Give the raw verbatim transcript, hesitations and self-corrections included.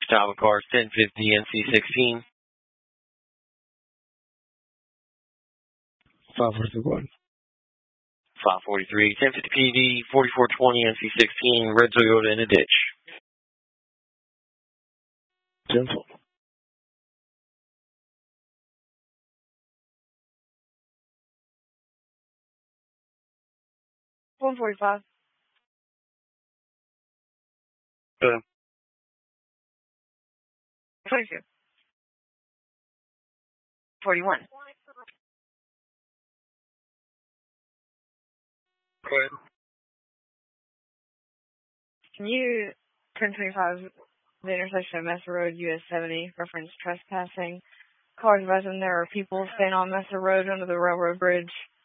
Tower Cars ten fifty N C sixteen. five forty-one. five forty-three, ten fifty P D, forty-four twenty N C sixteen, red Toyota in a ditch. ten four. one forty-five. Uh, twenty-two. forty-one. Go ahead. Can you, ten twenty-five, the intersection of Mesa Road, U S seventy, reference trespassing. Cars resin, there are people staying on Mesa Road under the railroad bridge.